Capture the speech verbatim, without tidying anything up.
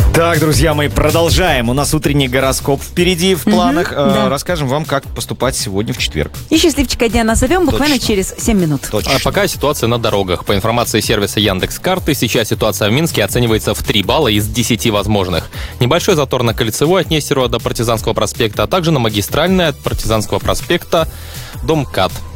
Так, друзья мои, продолжаем. У нас утренний гороскоп впереди в планах. Угу, да. Расскажем вам, как поступать сегодня в четверг. И счастливчика дня назовем буквально Точно. через семь минут. Точно. А пока ситуация на дорогах. По информации сервиса Яндекс.Карты, сейчас ситуация в Минске оценивается в три балла из десяти возможных. Небольшой затор на Кольцевой от Нестерова до Партизанского проспекта, а также на магистральной от Партизанского проспекта до МКАД.